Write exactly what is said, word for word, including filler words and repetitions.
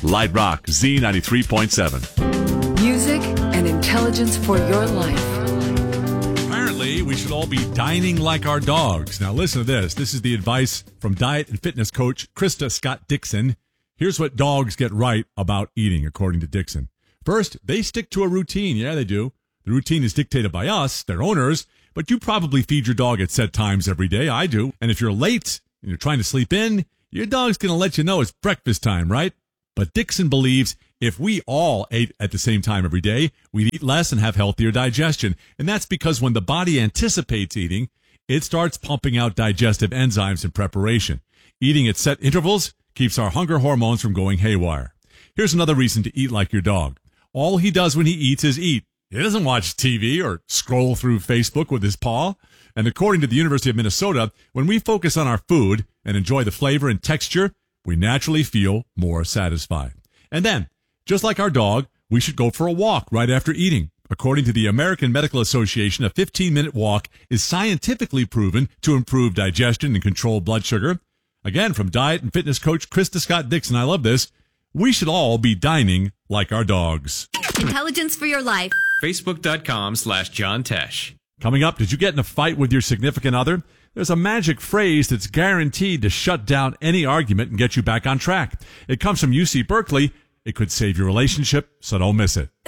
Light Rock Z ninety-three point seven. Music and intelligence for your life. Apparently, we should all be dining like our dogs. Now, listen to this. This is the advice from diet and fitness coach Krista Scott Dixon. Here's what dogs get right about eating, according to Dixon. First, they stick to a routine. Yeah, they do. The routine is dictated by us, their owners, but you probably feed your dog at set times every day. I do. And if you're late and you're trying to sleep in, your dog's going to let you know it's breakfast time, right? But Dixon believes if we all ate at the same time every day, we'd eat less and have healthier digestion. And that's because when the body anticipates eating, it starts pumping out digestive enzymes in preparation. Eating at set intervals keeps our hunger hormones from going haywire. Here's another reason to eat like your dog. All he does when he eats is eat. He doesn't watch T V or scroll through Facebook with his paw. And according to the University of Minnesota, when we focus on our food and enjoy the flavor and texture, we naturally feel more satisfied. And then, just like our dog, we should go for a walk right after eating. According to the American Medical Association, a fifteen-minute walk is scientifically proven to improve digestion and control blood sugar. Again, from diet and fitness coach Krista Scott Dixon, I love this. We should all be dining like our dogs. Intelligence for your life. Facebook.com slash John Tesh. Coming up, did you get in a fight with your significant other? There's a magic phrase that's guaranteed to shut down any argument and get you back on track. It comes from U C Berkeley. It could save your relationship, so don't miss it.